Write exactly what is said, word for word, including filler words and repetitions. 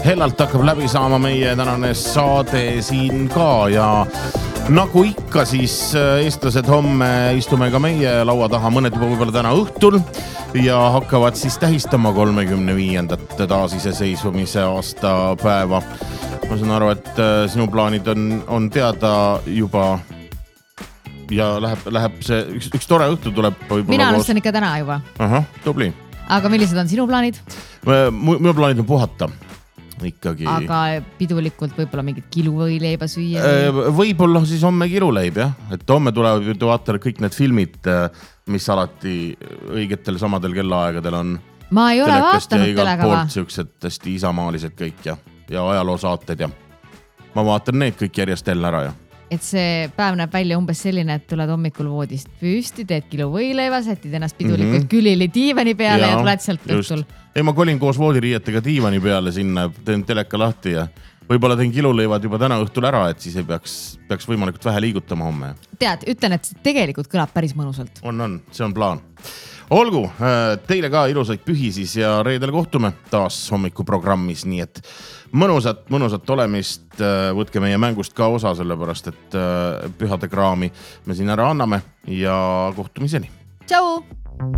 hellalt hakkab läbi saama meie tänane saade siin ka ja nagu ikka siis eestlased homme istume ka meie laua taha, mõned juba võib-olla täna õhtul ja hakkavad siis tähistama kolmekümne viiendat taasiseseisvumise aastapäeva. Ma saan aru, et sinu plaanid on, on teada juba ja läheb, läheb see, üks, üks tore õhtu tuleb. Mina alustan ikka täna juba. Aha, tubli. Aga millised on sinu plaanid? Minu plaanid on puhata. Ikkagi. Aga pidulikult võib-olla mingid kiluvõileiba süüa? Võib-olla siis homme kiluleib, jah. Et homme tulevad ju vaatale kõik need filmid, mis alati õigetel samadel kellaaegadel on. Ma ei ole vaatanud telekava. Siuksed hästi isamaalised kõik ja, ja ajaloosaated ja ma vaatan need kõik järjest jälle ära ja. Et see päev näeb välja umbes selline, et tuled hommikul voodist püsti, teed kilo võileiva, sätid ennast pidulikult mm -hmm. külili diivani peale ja, ja tuled sealt õhtul. Ei, ma kolin koos voodiriietega diivani peale sinna, teen teleka lahti ja võib-olla teen kiluleivad juba täna õhtul ära, et siis ei peaks, peaks võimalikult vähe liigutama homme. Tead, ütlen, et tegelikult kõlab päris mõnusalt. On, on, see on plaan. Olgu, teile ka ilusaid pühi siis ja reedel kohtume taas hommikuprogrammis, nii et mõnusat, mõnusat olemist, võtke meie mängust ka osa, sellepärast et pühade kraami me siin ära anname ja kohtumiseni. Tšau!